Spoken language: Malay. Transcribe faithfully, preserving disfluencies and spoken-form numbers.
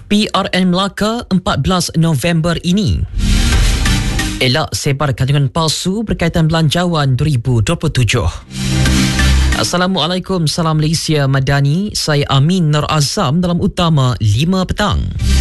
P R N Melaka empat belas November ini. Elak sebar kandungan palsu berkaitan belanjawan dua ribu dua puluh tujuh. Assalamualaikum, salam Malaysia Madani. Saya Amin Nur Azam dalam Utama lima petang.